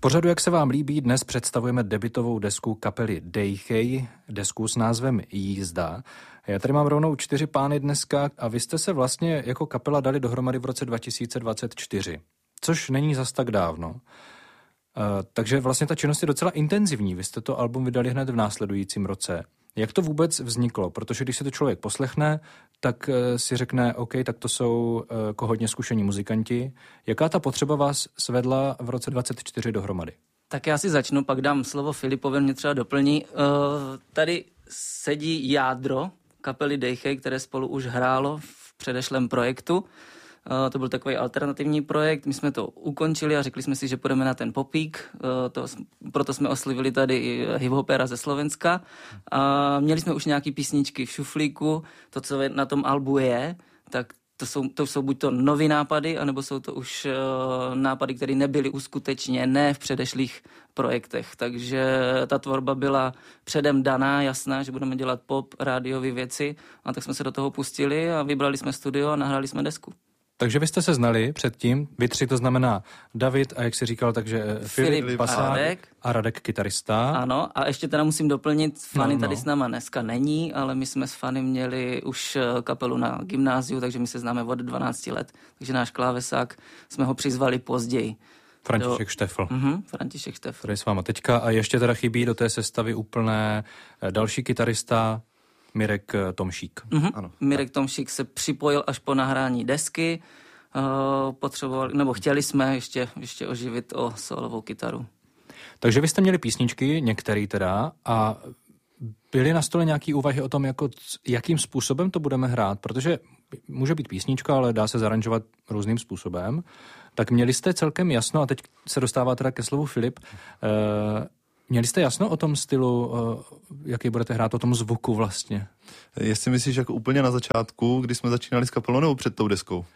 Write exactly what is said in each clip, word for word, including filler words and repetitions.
pořadu, jak se vám líbí, dnes představujeme debutovou desku kapely Dejchej, desku s názvem Jízda. Já tady mám rovnou čtyři pány dneska a vy jste se vlastně jako kapela dali dohromady v roce dva tisíce dvacet čtyři, což není zas tak dávno. Uh, takže vlastně ta činnost je docela intenzivní. Vy jste to album vydali hned v následujícím roce. Jak to vůbec vzniklo? Protože když se to člověk poslechne, tak si řekne, OK, tak to jsou jako hodně zkušení muzikanti. Jaká ta potřeba vás svedla v roce dvacet čtyři dohromady? Tak já si začnu, pak dám slovo Filipovi, mě třeba doplní. Uh, tady sedí jádro kapely Dejchej, které spolu už hrálo v předešlém projektu. Uh, to byl takový alternativní projekt, my jsme to ukončili a řekli jsme si, že půjdeme na ten popík, uh, to, proto jsme oslivili tady hiphopera ze Slovenska a měli jsme už nějaký písničky v šuflíku, to, co na tom albu je, tak to jsou, to jsou buď to nový nápady, anebo jsou to už uh, nápady, které nebyly uskutečněné v předešlých projektech, takže ta tvorba byla předem daná, jasná, že budeme dělat pop, rádiové věci a tak jsme se do toho pustili a vybrali jsme studio a nahráli jsme desku. Takže vy jste se znali předtím, vy tři, to znamená David a jak jsi říkal, takže Filip, Filip pasák a Radek. a Radek kytarista. Ano, a ještě teda musím doplnit, Fany no, no. tady s náma dneska není, ale my jsme s Fany měli už kapelu na gymnáziu, takže my se známe od dvanácti let. Takže náš klávesák jsme ho přizvali později. František do... Štefl. Mhm, František Štefl. Který je s váma teďka a ještě teda chybí do té sestavy úplné další kytarista Mirek Tomšík. Mhm. Ano. Mirek Tomšík se připojil až po nahrání desky. Uh, potřebovali, nebo chtěli jsme ještě, ještě oživit o solovou kytaru. Takže vy jste měli písničky, některý teda, a byly na stole nějaký úvahy o tom, jako, jakým způsobem to budeme hrát, protože může být písnička, ale dá se zaranžovat různým způsobem. Tak měli jste celkem jasno, a teď se dostává teda ke slovu Filip, uh, měli jste jasno o tom stylu, jaký budete hrát, o tom zvuku vlastně? Jestli myslíš jako úplně na začátku, kdy jsme začínali s kapelou, nebo před tou deskou? Uh,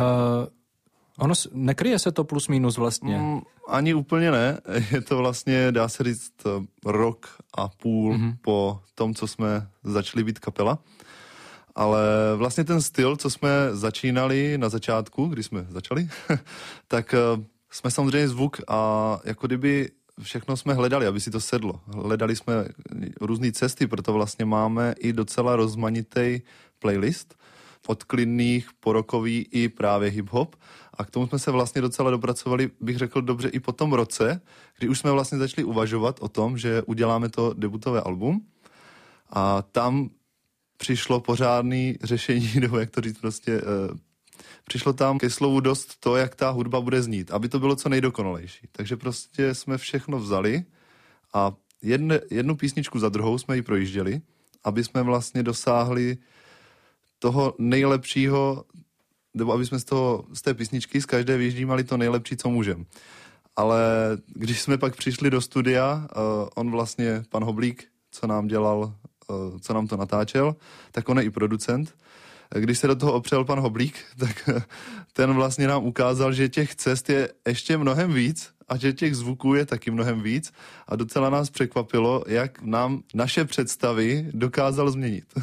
ono nekryje se to plus minus vlastně? Mm, ani úplně ne. Je to vlastně, dá se říct, rok a půl mm-hmm. po tom, co jsme začali být kapela. Ale vlastně ten styl, co jsme začínali na začátku, kdy jsme začali, tak uh, jsme samozřejmě zvuk a jako kdyby všechno jsme hledali, aby si to sedlo. Hledali jsme různé cesty, proto vlastně máme i docela rozmanitý playlist od klidných, porokový i právě hip-hop. A k tomu jsme se vlastně docela dopracovali, bych řekl dobře, i po tom roce, kdy už jsme vlastně začali uvažovat o tom, že uděláme to debutové album. A tam přišlo pořádný řešení, nebo jak to říct prostě... Uh, Přišlo tam ke slovu dost to, jak ta hudba bude znít, aby to bylo co nejdokonalejší. Takže prostě jsme všechno vzali a jedne, jednu písničku za druhou jsme ji projížděli, aby jsme vlastně dosáhli toho nejlepšího, nebo aby jsme z, toho, z té písničky z každé vyjíždímali to nejlepší, co můžeme. Ale když jsme pak přišli do studia, uh, on vlastně, pan Hoblík, co nám dělal, uh, co nám to natáčel, tak on je i producent. Když se do toho opřel pan Hoblík, tak ten vlastně nám ukázal, že těch cest je ještě mnohem víc a že těch zvuků je taky mnohem víc a docela nás překvapilo, jak nám naše představy dokázal změnit.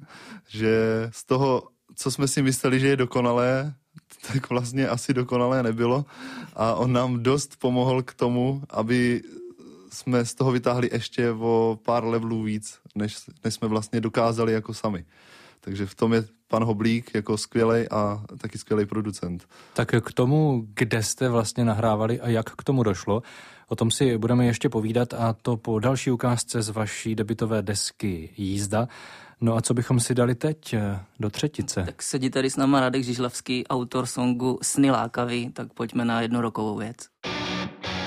Že z toho, co jsme si mysleli, že je dokonalé, tak vlastně asi dokonalé nebylo a on nám dost pomohl k tomu, aby jsme z toho vytáhli ještě o pár levelů víc, než, než jsme vlastně dokázali jako sami. Takže v tom je pan Hoblík jako skvělej a taky skvělej producent. Tak k tomu, kde jste vlastně nahrávali a jak k tomu došlo, o tom si budeme ještě povídat a to po další ukázce z vaší debutové desky Jízda. No a co bychom si dali teď do třetice? Tak sedí tady s náma Radek Žižlavský, autor songu Sny lákavý, tak pojďme na jednu rokovou věc.